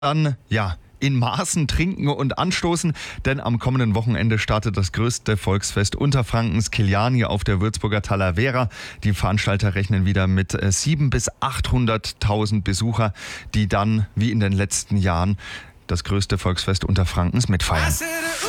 Dann, in Maßen trinken und anstoßen, denn am kommenden Wochenende startet das größte Volksfest Unterfrankens, Kiliani auf der Würzburger Talavera. Die Veranstalter rechnen wieder mit 700.000 bis 800.000 Besucher, die dann, wie in den letzten Jahren, das größte Volksfest Unterfrankens mitfeiern.